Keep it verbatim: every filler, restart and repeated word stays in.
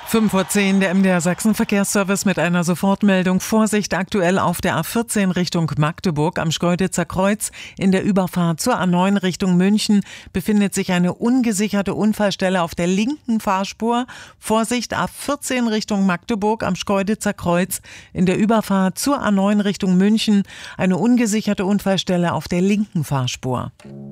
fünf Uhr zehn, der M D R Sachsen Verkehrsservice mit einer Sofortmeldung. Vorsicht aktuell auf der A vierzehn Richtung Magdeburg am Schkeuditzer Kreuz. In der Überfahrt zur A neun Richtung München befindet sich eine ungesicherte Unfallstelle auf der linken Fahrspur. Vorsicht, A vierzehn Richtung Magdeburg am Schkeuditzer Kreuz. In der Überfahrt zur A neun Richtung München eine ungesicherte Unfallstelle auf der linken Fahrspur.